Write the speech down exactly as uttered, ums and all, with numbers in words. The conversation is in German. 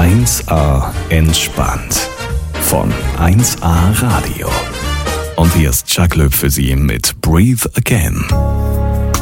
eins A entspannt von eins A Radio. Und hier ist Chuck Löb für Sie mit Breathe Again.